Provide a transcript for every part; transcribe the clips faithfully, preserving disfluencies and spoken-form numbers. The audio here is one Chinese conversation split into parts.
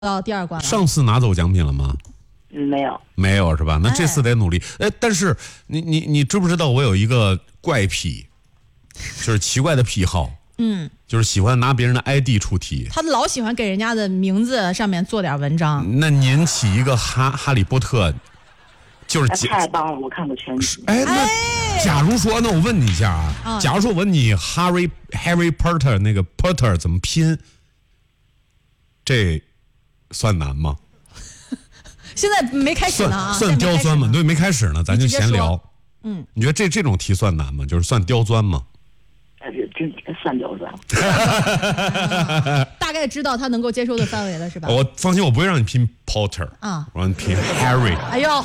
到第二关了。 上次拿走奖品了吗？ 嗯，没有， 没有是吧？那这次得努力。哎，但是你你你知不知道我有一个怪癖，就是奇怪的癖好。 嗯， 就是喜欢拿别人的 I D 出题。 他老喜欢给人家的名字上面做点文章。 那您起一个哈哈利波特，就是哎、太棒了，我看过全集。 哎，那假如说，那我问你一下啊， 啊假如说我问你 Harry Harry Potter 那个 Potter 怎么拼，这算难吗？ 现在没开始呢啊， 算算刁钻吗？对，没开始呢，咱就闲聊。 嗯， 你觉得这这种题算难吗？就是算刁钻吗？ 这这算刁钻。 大概知道他能够接受的范围了，是吧？ 我放心，我不会让你拼 Potter 啊， 我让你拼 Harry。 哎呦，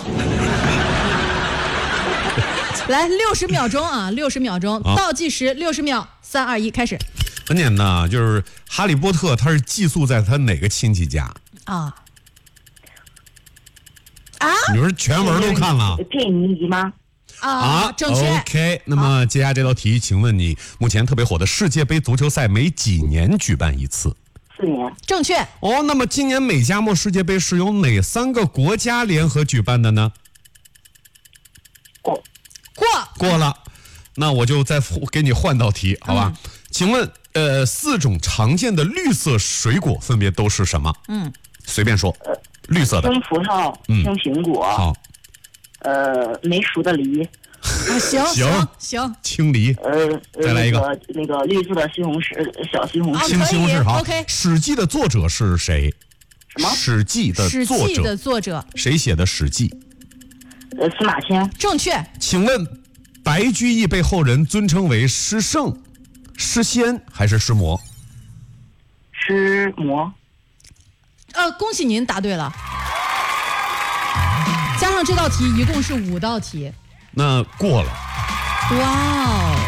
来六十秒钟啊，六十秒钟，倒计时六十秒，三二一，开始。 很简单，就是哈利波特他是寄宿在他哪个亲戚家啊？啊？ 你说全文都看了？ 佩妮姨吗？ 啊，正确。 OK， 那么接下来这道题，请问你目前特别火的世界杯足球赛每几年举办一次？ 四年。 正确。 哦，那么今年美加墨世界杯是由哪三个国家联合举办的呢？ 过。 过。 过了。那我就再给你换道题，好吧？嗯、请问，呃，四种常见的绿色水果分别都是什么？嗯，随便说。呃、绿色的。 青葡萄，青苹果。 嗯、好。 呃，没熟的梨。 啊，行行行， 青梨。 呃， 再来一个， 那个那个绿色的西红柿，小西红柿。 青西红柿好。 OK。 史记的作者是谁？ 什么？ 史记的作者。 史记的作者。 谁写的《史记》？ 呃，司马迁。 正确。 请问，白居易被后人尊称为诗圣、诗仙还是诗魔？ 诗魔。 呃，恭喜您答对了。加上这道题一共是五道题， 那过了。 哇哦，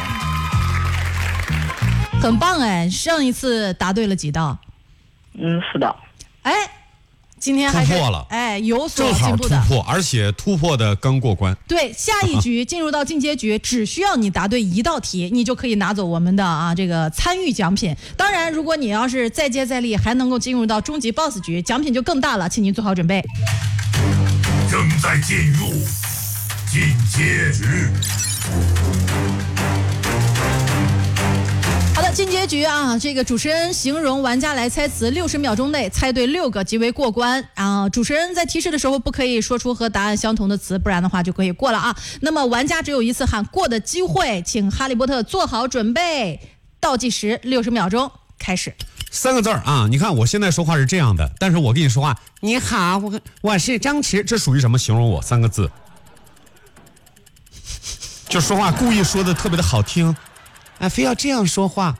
很棒哎！上一次答对了几道？ 嗯，四道。 哎，今天还是突破了， 哎，有所进步的，正好突破，而且突破的刚过关。 对，下一局进入到进阶局，只需要你答对一道题，你就可以拿走我们的啊这个参与奖品。当然，如果你要是再接再厉，还能够进入到终极 boss 局，奖品就更大了，请您做好准备。 正在进入进阶局。 好的，进阶局啊，这个主持人形容玩家来猜词，六十秒钟内猜对六个即为过关啊。主持人在提示的时候不可以说出和答案相同的词，不然的话就可以过了啊。那么玩家只有一次喊过的机会，请哈利波特做好准备，倒计时六十秒钟开始。 三个字儿啊！你看我现在说话是这样的，但是我跟你说话，你好，我我是张弛，这属于什么？形容我三个字，就说话故意说的特别的好听，啊，非要这样说话。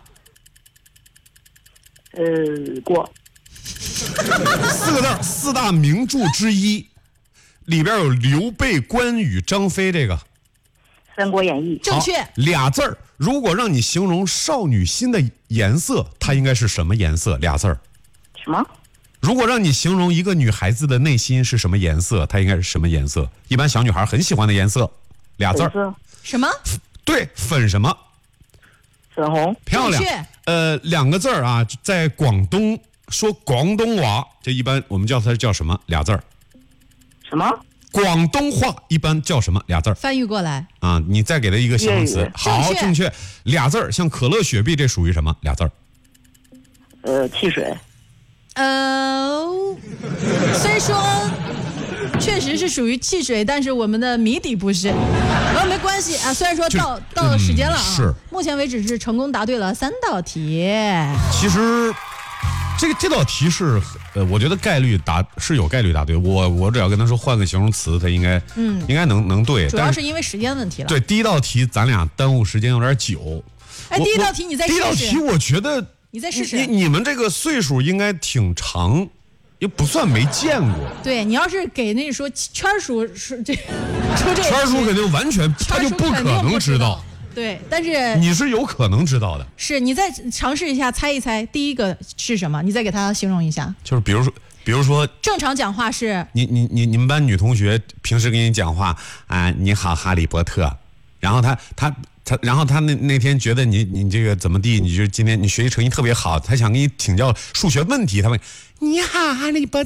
呃，过。 四个字儿，四大名著之一，里边有刘备、关羽、张飞，这个《 三国演义》。 正确。 俩字儿。如果让你形容少女心的颜色，它应该是什么颜色？俩字儿。 什么？ 如果让你形容一个女孩子的内心是什么颜色，它应该是什么颜色？一般小女孩很喜欢的颜色，俩字儿。 什么？ 对，粉什么？ 粉红。 漂亮。呃，两个字儿啊，在广东说广东话，这一般我们叫它叫什么？俩字儿。 什么？ 广东话一般叫什么？俩字儿。 翻译过来啊，你再给他一个形容词。好，正确。俩字儿，像可乐、雪碧，这属于什么？俩字儿。 呃，汽水。 呃，虽说确实是属于汽水，但是我们的谜底不是。呃，没关系啊，虽然说到到了时间了啊、嗯， 是。 目前为止是成功答对了三道题。 其实。这个这道题是，呃，我觉得概率答是有概率答对。我我只要跟他说换个形容词，他应该，嗯，应该能能对。 主要是因为时间问题了。 对，第一道题咱俩耽误时间有点久。 哎，第一道题你再试试。 第一道题我觉得你再试试。 你你们这个岁数应该挺长，也不算没见过。 对，你要是给那说圈叔说这说这圈叔肯定完全他就不可能知道。 对，但是你是有可能知道的。 是你再尝试一下猜一猜，第一个是什么？你再给他形容一下。 就是比如说，比如说， 正常讲话是你你你你们班女同学平时跟你讲话啊，你好，哈利波特， 然后他他他，然后他那那天觉得你你这个怎么地，你就今天你学习成绩特别好，他想跟你请教数学问题，他问你好，哈利波